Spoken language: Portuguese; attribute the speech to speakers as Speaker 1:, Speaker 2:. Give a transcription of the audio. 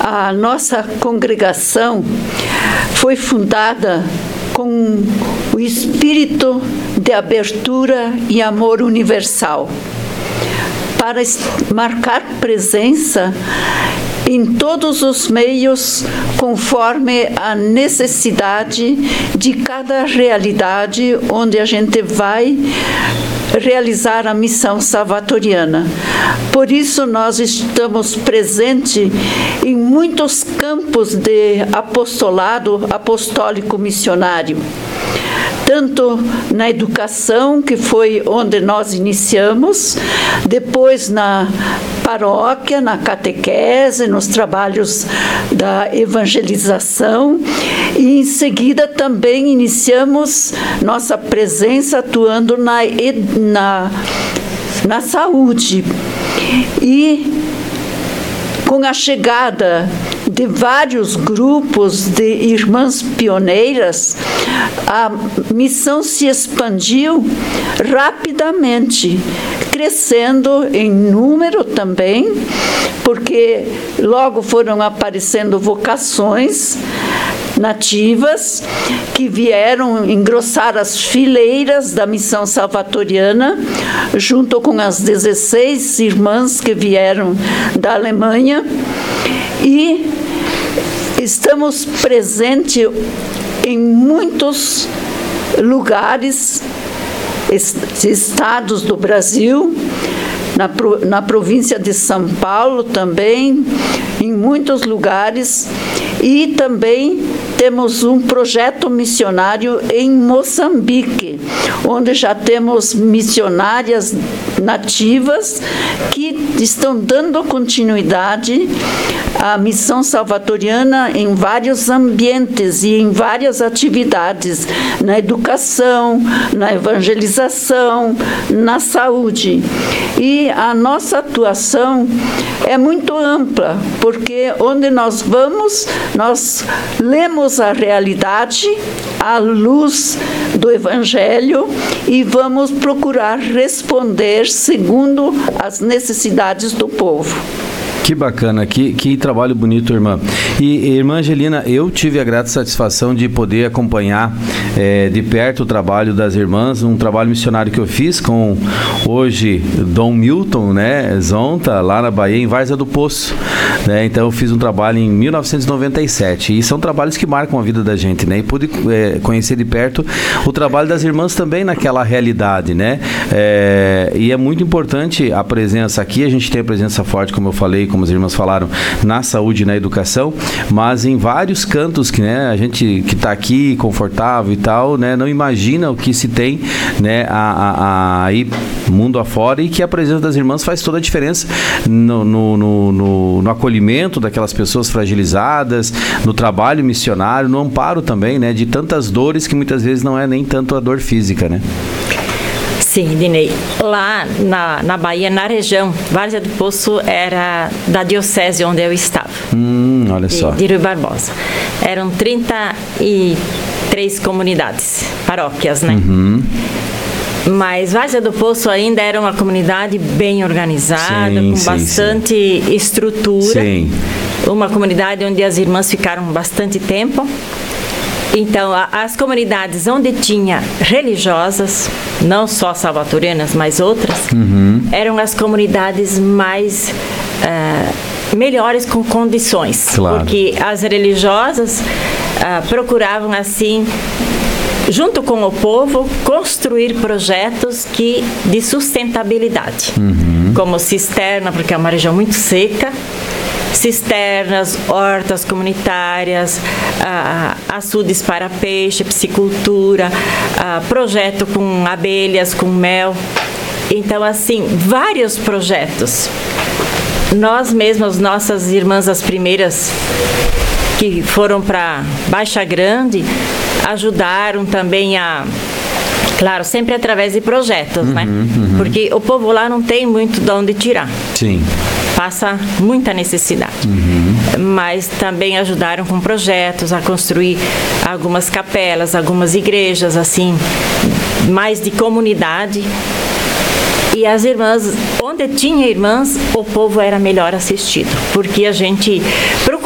Speaker 1: A nossa congregação foi fundada com o espírito de abertura e amor universal, para marcar presença em todos os meios, conforme a necessidade de cada realidade onde a gente vai realizar a missão salvatoriana. Por isso, nós estamos presentes em muitos campos de apostolado apostólico missionário, tanto na educação, que foi onde nós iniciamos, depois na paróquia, na catequese, nos trabalhos da evangelização, e em seguida também iniciamos nossa presença atuando na saúde. E com a chegada de vários grupos de irmãs pioneiras, a missão se expandiu rapidamente, crescendo em número também, porque logo foram aparecendo vocações nativas que vieram engrossar as fileiras da missão salvatoriana, junto com as 16 irmãs que vieram da Alemanha, e estamos presentes em muitos lugares, estados do Brasil, na província de São Paulo também, em muitos lugares, e também temos um projeto missionário em Moçambique, onde já temos missionárias nativas que estão dando continuidade à missão salvatoriana em vários ambientes e em várias atividades, na educação, na evangelização, na saúde. E a nossa atuação é muito ampla, porque onde nós vamos, nós lemos a realidade à luz do Evangelho e vamos procurar responder segundo as necessidades do povo.
Speaker 2: Que bacana, que trabalho bonito, irmã. E, irmã Angelina, eu tive a grata satisfação de poder acompanhar de perto o trabalho das irmãs, um trabalho missionário que eu fiz com, hoje, Dom Milton, né, Zonta, lá na Bahia, em Várzea do Poço, né? Então eu fiz um trabalho em 1997, e são trabalhos que marcam a vida da gente, né? E pude conhecer de perto o trabalho das irmãs também naquela realidade, né? E é muito importante a presença aqui. A gente tem a presença forte, como eu falei, como as irmãs falaram, na saúde e na educação, mas em vários cantos que, né, a gente que está aqui confortável e tal, né, não imagina o que se tem, né, aí mundo afora, e que a presença das irmãs faz toda a diferença no acolhimento daquelas pessoas fragilizadas, no trabalho missionário, no amparo também, né, de tantas dores que muitas vezes não é nem tanto a dor física, né?
Speaker 3: Sim, Dinei. Lá na Bahia, na região, Várzea do Poço era da diocese onde eu estava.
Speaker 2: Olha só.
Speaker 3: De Rui Barbosa. Eram 33 comunidades, paróquias, né?
Speaker 2: Uhum.
Speaker 3: Mas Várzea do Poço ainda era uma comunidade bem organizada, com bastante estrutura.
Speaker 2: Sim.
Speaker 3: Uma comunidade onde as irmãs ficaram bastante tempo. Então, as comunidades onde tinha religiosas, não só salvatorianas, mas outras, eram as comunidades mais melhores com condições.
Speaker 2: Claro.
Speaker 3: Porque as religiosas procuravam, assim, junto com o povo, construir projetos de sustentabilidade, como cisterna, porque é uma região muito seca, cisternas, hortas comunitárias, açudes para peixe, piscicultura, projeto com abelhas, com mel. Então, assim, vários projetos. Nós mesmas, nossas irmãs, as primeiras que foram para Baixa Grande, ajudaram também claro, sempre através de projetos, né? Porque o povo lá não tem muito de onde tirar.
Speaker 2: Sim.
Speaker 3: Passa muita necessidade. Mas também ajudaram com projetos a construir algumas capelas, algumas igrejas, assim, mais de comunidade. E as irmãs, onde tinha irmãs, o povo era melhor assistido, porque a gente procurava